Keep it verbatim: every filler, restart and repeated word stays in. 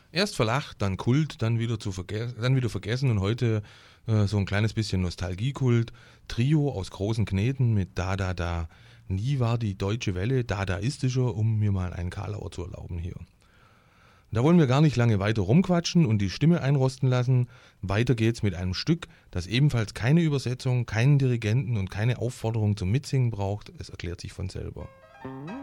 Erst verlacht, dann Kult, dann wieder, zu verge- dann wieder vergessen und heute äh, so ein kleines bisschen Nostalgiekult. Trio aus großen Kneten mit Da, Da, Da. Nie war die deutsche Welle dadaistischer, um mir mal einen Karlauer zu erlauben hier. Da wollen wir gar nicht lange weiter rumquatschen und die Stimme einrosten lassen. Weiter geht's mit einem Stück, das ebenfalls keine Übersetzung, keinen Dirigenten und keine Aufforderung zum Mitsingen braucht. Es erklärt sich von selber.